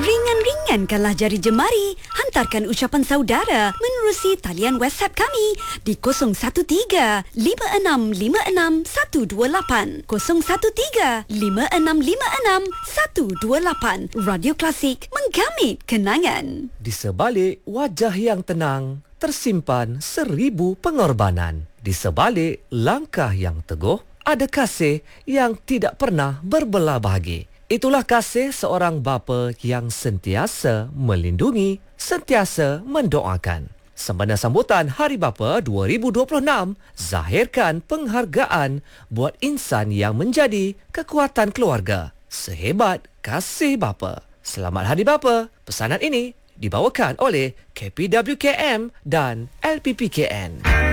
Ringan-ringankanlah jari jemari. Hantarkan ucapan saudara menerusi talian WhatsApp kami di 013-5656-128. 013-5656-128. Radio Klasik, menggamit kenangan. Di sebalik wajah yang tenang, tersimpan 1000 pengorbanan. Di sebalik langkah yang teguh, ada kasih yang tidak pernah berbelah bagi. Itulah kasih seorang bapa yang sentiasa melindungi, sentiasa mendoakan. Sempena sambutan Hari Bapa 2026, zahirkan penghargaan buat insan yang menjadi kekuatan keluarga. Sehebat kasih bapa. Selamat Hari Bapa. Pesanan ini dibawakan oleh KPWKM dan LPPKN.